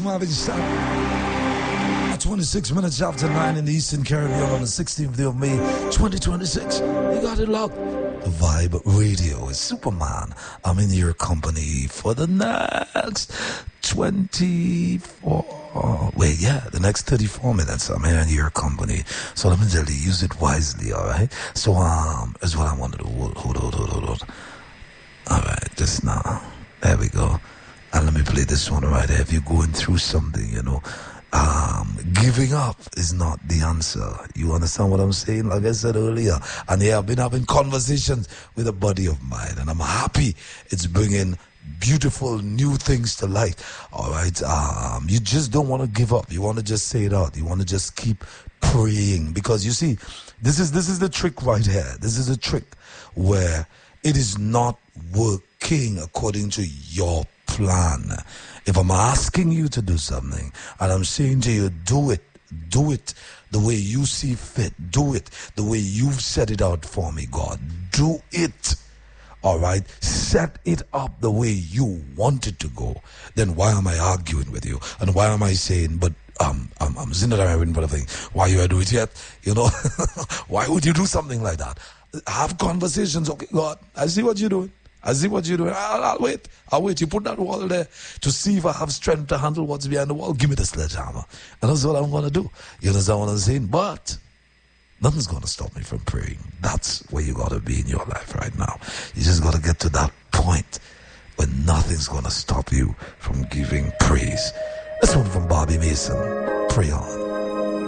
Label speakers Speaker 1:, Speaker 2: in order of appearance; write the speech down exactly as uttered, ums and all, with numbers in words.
Speaker 1: having start. At twenty-six minutes after nine in the Eastern Caribbean on the sixteenth of May, twenty twenty-six. You got it locked. The Vibe Radio is Superman. I'm in your company for the next twenty-four. Wait, yeah, the next thirty-four minutes. I'm here in your company. So let me tell you, use it wisely, all right? So, um, that's what I want to do. Hold, hold, hold, hold, hold. All right, just now. There we go. And let me play this one right here. If you're going through something, you know, um, giving up is not the answer. You understand what I'm saying? Like I said earlier. And yeah, I've been having conversations with a buddy of mine, and I'm happy it's bringing beautiful new things to light. All right. Um, you just don't want to give up. You want to just say it out. You want to just keep praying, because you see, this is, this is the trick right here. This is a trick where it is not working according to your plan. If I'm asking you to do something and I'm saying to you, do it, do it the way you see fit, do it the way you've set it out for me, God, do it. All right, set it up the way you want it to go. Then why am I arguing with you? And why am I saying, but um, I'm, I'm in the thing. Why you do it yet? You know, why would you do something like that? Have conversations. Okay, God, I see what you're doing. I see what you're doing. I'll, I'll wait. I'll wait. You put that wall there to see if I have strength to handle what's behind the wall. Give me the sledgehammer. And that's what I'm going to do. You understand what I'm saying? But nothing's going to stop me from praying. That's where you got to be in your life right now. You just got to get to that point where nothing's going to stop you from giving praise. That's one from Bobby Mason. Pray on.